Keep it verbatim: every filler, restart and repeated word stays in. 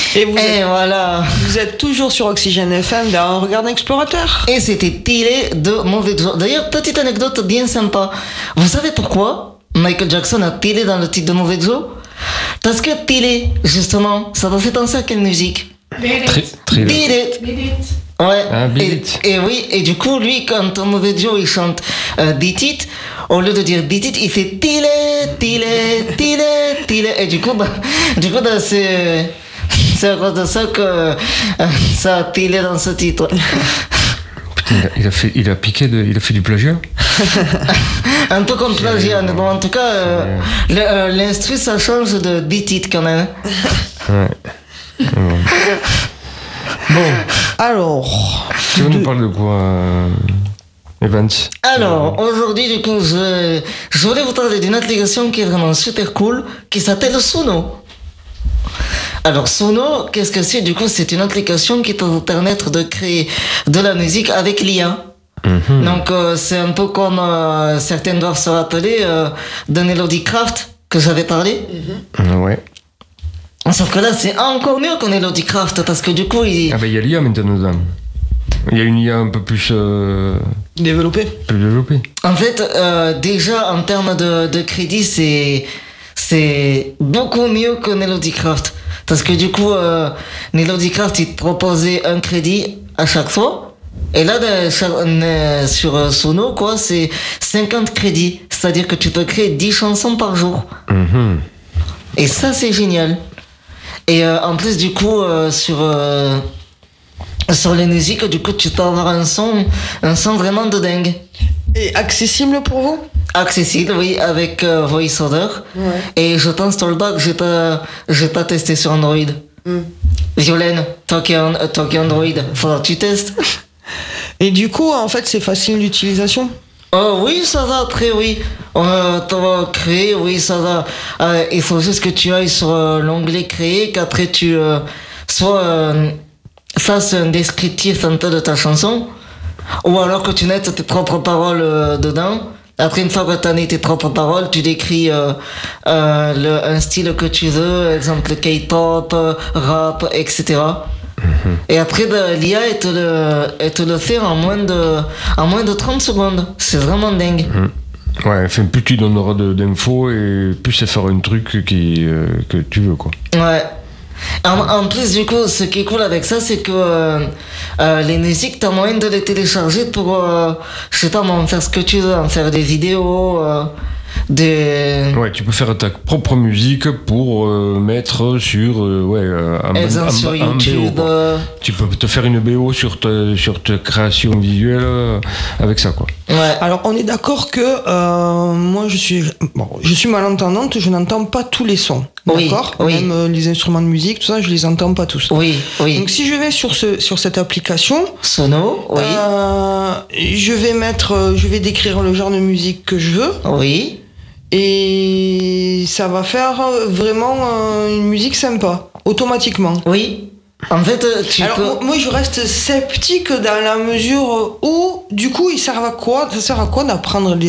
Et vous, Et êtes, voilà. vous êtes toujours sur Oxygène F M dans Regard Explorateur. Et c'était tiré de Mauvais Joe. D'ailleurs, petite anecdote bien sympa. Vous savez pourquoi Michael Jackson a tiré dans le titre de Mauvais Joe? Parce que tiré, justement, ça doit faire penser à quelle musique? Tri- Did Thriller. it. Ouais. Ah, Beat et, It. et oui, et du coup, lui, quand Mauvais Joe il chante euh, Beat It, au lieu de dire Beat It, il fait Tile, Tile, Tile, Tile. Et du coup, bah, du coup bah, c'est, c'est à cause de ça que euh, ça a tilé dans ce titre. Putain, il a, il a fait, il a piqué, de, il a fait du plagiat. Un peu comme plagiat, mais bon, en tout cas, euh, le, euh, l'instru, ça change de Beat It quand même. Ouais. Bon. Bon, Alors, tu veux de- nous parler de quoi, euh, Evans? Alors, aujourd'hui, du coup, je, je voulais vous parler d'une application qui est vraiment super cool, qui s'appelle Suno. Alors, Suno, qu'est-ce que c'est? Du coup, c'est une application qui peut vous permettre de créer de la musique avec l'I A. Mhm. Donc, euh, c'est un peu comme euh, certains doivent se rappeler euh, de Melody Craft que j'avais parlé. Ouais. Sauf que là, c'est encore mieux que Melody Craft parce que du coup, il... Ah ben il y a l'I A maintenant dedans. Il y a une I A un peu plus, euh, développé. plus développée. En fait, euh, déjà en termes de, de crédit, c'est c'est beaucoup mieux que Melody Craft. Parce que du coup, euh, Melody Craft, il te proposait un crédit à chaque fois. Et là, de- sur, euh, sur euh, Suno, quoi, c'est cinquante crédits. C'est-à-dire que tu peux créer dix chansons par jour. Mhm. Et ça, c'est génial. Et euh, en plus, du coup, euh, sur, euh, sur les musiques, du coup, tu peux avoir un son, un son vraiment de dingue. Et accessible pour vous? Accessible, oui, avec euh, VoiceOver. Ouais. Et je t'installe pas que j'ai pas, j'ai pas testé sur Android. Mm. Violaine, toi qui es an- toi qui es Android, faudra que tu testes. Et du coup, en fait, c'est facile d'utilisation. Oh oui, ça va, après, oui. Euh, tu vas créer, oui, ça va. Euh, il faut juste que tu ailles sur euh, l'onglet créer, qu'après tu euh, soit euh, fasses un descriptif un peu de ta chanson, ou alors que tu mettes tes propres paroles euh, dedans. Après, une fois que tu as mis tes propres paroles, tu décris euh, euh, le, un style que tu veux, exemple K-pop, euh, rap, et cetera. Et après, de, l'I A, elle te, le, elle te le fait en moins de, en moins de trente secondes. C'est vraiment dingue. Ouais, enfin, plus tu donneras de- d'infos et plus ça fera un truc qui, euh, que tu veux, quoi. Ouais. En, en plus, du coup, ce qui est cool avec ça, c'est que euh, euh, les musiques, t'as moyen de les télécharger pour, euh, je sais pas, moi, en faire ce que tu veux, en faire des vidéos, euh, des... Ouais, tu peux faire ta propre musique pour euh, mettre sur, euh, ouais, euh, un, Exemple un- sur un YouTube. B O, quoi. euh, Tu peux te faire une B O sur ta, sur ta création visuelle euh, avec ça, quoi. ouais. Alors, on est d'accord que euh, moi, je suis, bon, je suis malentendante, je n'entends pas tous les sons. Oui, D'accord. oui. Même euh, les instruments de musique, tout ça, je les entends pas tous. Oui, oui. Donc, si je vais sur ce, sur cette application, Sono, oui. euh, je vais mettre, euh, je vais décrire le genre de musique que je veux. Oui. Et ça va faire euh, vraiment euh, une musique sympa, automatiquement. Oui. En fait, euh, tu Alors peux... moi, moi, je reste sceptique dans la mesure où, du coup, il sert à quoi, ça sert à quoi d'apprendre les